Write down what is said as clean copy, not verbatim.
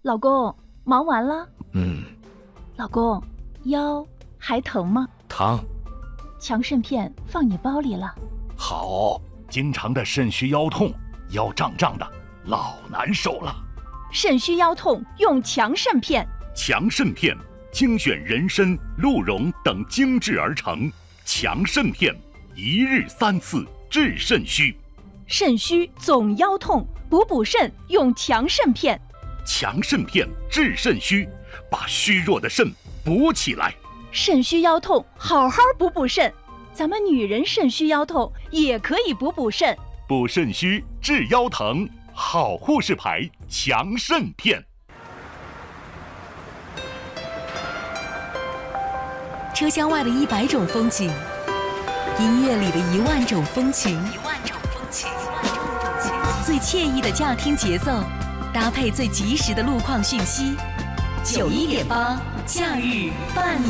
老公，忙完了？老公，腰还疼吗？ 疼。 强肾片放你包里了。 好，经常的肾虚腰痛，腰胀胀的，老难受了。 肾虚腰痛用强肾片。 强肾片精选人参、鹿茸等精制而成，强肾片一日3次治肾虚。 肾虚总腰痛，补肾用强肾片。 强肾片治肾虚，把虚弱的肾补起来。 肾虚腰痛，好好补肾。咱们女人肾虚腰痛也可以补肾。 补肾虚治腰疼，好护士牌强肾片。 车厢外的100种风景，音乐里的10000种风情，最惬意的驾听节奏，搭配最及时的路况讯息。91.8假日伴你。